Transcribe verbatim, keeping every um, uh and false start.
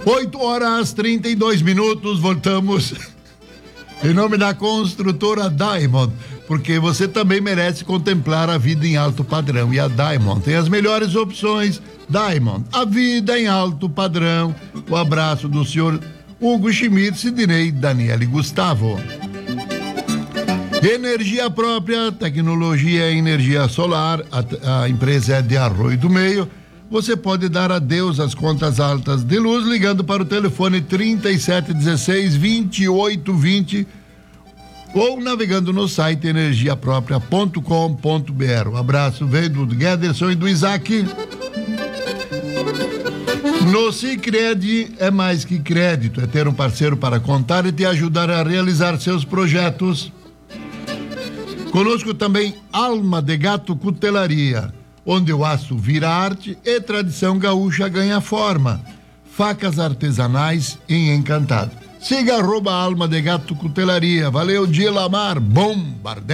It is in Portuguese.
oito horas trinta e dois minutos, voltamos em nome da construtora Diamond, porque você também merece contemplar a vida em alto padrão. E a Diamond tem as melhores opções. Diamond, a vida em alto padrão. O abraço do senhor Hugo Schmidt, Sidney, Daniel e Gustavo. Energia própria, tecnologia e energia solar, a, a empresa é de Arroio do Meio. Você pode dar adeus às contas altas de luz ligando para o telefone trinta e sete dezesseis, vinte e oito vinte ou navegando no site energia própria ponto com ponto b r. Um abraço vem do Guederson e do Isaac. No Sicredi é mais que crédito, é ter um parceiro para contar e te ajudar a realizar seus projetos. Conosco também Alma de Gato Cutelaria, onde o aço vira arte e tradição gaúcha ganha forma. Facas artesanais em Encantado. Siga arroba Alma de Gato Cutelaria. Valeu, Dilamar Bombardeiro.